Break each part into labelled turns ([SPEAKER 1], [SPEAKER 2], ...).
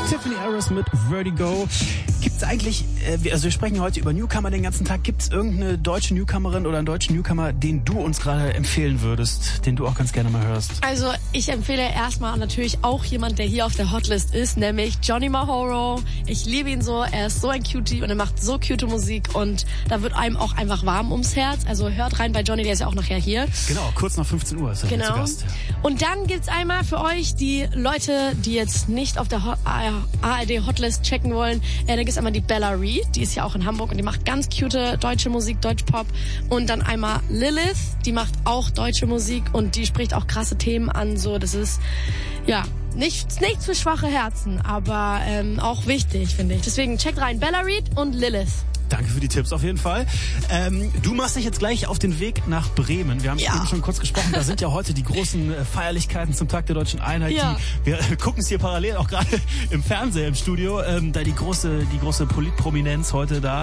[SPEAKER 1] Tiffany Harris mit Vertigo. Gibt's eigentlich, also wir sprechen heute über Newcomer den ganzen Tag, gibt's irgendeine deutsche Newcomerin oder einen deutschen Newcomer, den du uns gerade empfehlen würdest, den du auch ganz gerne mal hörst?
[SPEAKER 2] Also ich empfehle erstmal natürlich auch jemand, der hier auf der Hotlist ist, nämlich Johnny Mahoro. Ich liebe ihn so, er ist so ein Cutie und er macht so cute Musik und da wird einem auch einfach warm ums Herz. Also hört rein bei Johnny, der ist ja auch nachher hier.
[SPEAKER 1] Genau, kurz nach 15 Uhr ist er hier zu Gast.
[SPEAKER 2] Und dann gibt's einmal für euch die Leute, die jetzt nicht auf der ARD Hotlist checken wollen, da gibt's einmal die Bella Reed, die ist ja auch in Hamburg und die macht ganz cute deutsche Musik, Deutschpop. Und dann einmal Lilith, die macht auch deutsche Musik und die spricht auch krasse Themen an, so, das ist, ja, nichts für schwache Herzen, aber auch wichtig, finde ich. Deswegen checkt rein, Bella Reed und Lilith.
[SPEAKER 1] Danke für die Tipps auf jeden Fall. Du machst dich jetzt gleich auf den Weg nach Bremen. Wir haben eben schon kurz gesprochen, da sind ja heute die großen Feierlichkeiten zum Tag der Deutschen Einheit. Ja. Wir gucken es hier parallel auch gerade im Fernsehen, im Studio. Da die große Politprominenz heute da.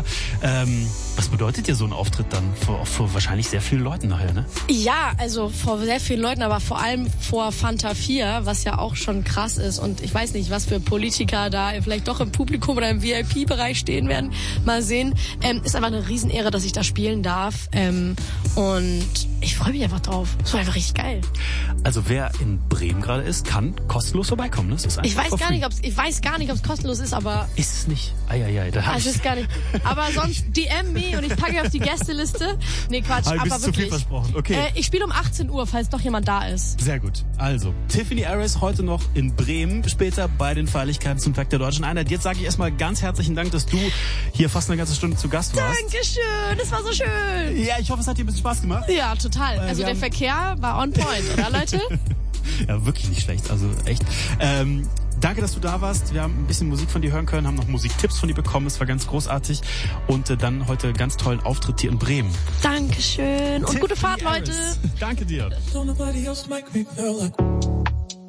[SPEAKER 1] Was bedeutet dir so ein Auftritt dann vor wahrscheinlich sehr vielen Leuten nachher, ne?
[SPEAKER 2] Ja, also vor sehr vielen Leuten, aber vor allem vor Fanta 4, was ja auch schon krass ist. Und ich weiß nicht, was für Politiker da vielleicht doch im Publikum oder im VIP-Bereich stehen werden. Mal sehen. Ist einfach eine Riesenehre, dass ich da spielen darf. Und ich freue mich einfach drauf. Das war einfach richtig geil.
[SPEAKER 1] Also wer in Bremen gerade ist, kann kostenlos vorbeikommen. Ne? Das ist
[SPEAKER 2] ich weiß gar nicht, ob es kostenlos ist, aber...
[SPEAKER 1] Ist es nicht? Eieiei.
[SPEAKER 2] Also ist gar nicht. Aber sonst DM me und ich packe auf die Gästeliste. Nee, Quatsch, aber wirklich.
[SPEAKER 1] Zu viel versprochen. Okay.
[SPEAKER 2] Ich spiele um 18 Uhr, falls doch jemand da ist.
[SPEAKER 1] Sehr gut. Also, Tiffany Harris heute noch in Bremen, später bei den Feierlichkeiten zum Tag der Deutschen Einheit. Jetzt sage ich erstmal ganz herzlichen Dank, dass du hier fast eine ganze Stunde zu Gast warst.
[SPEAKER 2] Dankeschön, das war so schön.
[SPEAKER 1] Ja, ich hoffe, es hat dir ein bisschen Spaß gemacht.
[SPEAKER 2] Ja, total. Also der Verkehr war on point, oder Leute?
[SPEAKER 1] Ja, wirklich nicht schlecht, also echt. Danke, dass du da warst. Wir haben ein bisschen Musik von dir hören können, haben noch Musiktipps von dir bekommen. Es war ganz großartig. Und dann heute ganz tollen Auftritt hier in Bremen.
[SPEAKER 2] Dankeschön und gute Fahrt, Leute.
[SPEAKER 1] Danke dir.